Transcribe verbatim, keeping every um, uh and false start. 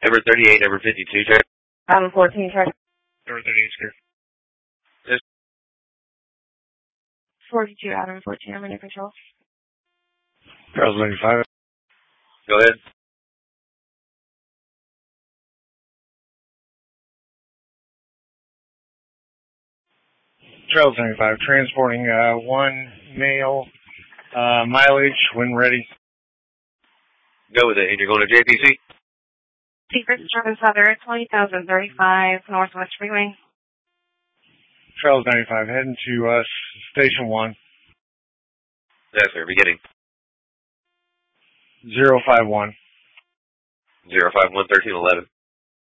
Ever thirty-eight, ever fifty-two, check. Adam fourteen, check. Ever thirty-eight, clear. Yes. forty-two, Adam fourteen, I'm under control. Charles ninety-five. Go ahead. Charles ninety-five, transporting uh, one male, uh, mileage when ready. Go with it, and you're going to J P C? Secret Service Southern, twenty thousand thirty-five, Northwest Freeway. Charles ninety-five, heading to uh, Station one. Yes, sir, beginning. zero five one. zero five one, thirteen eleven.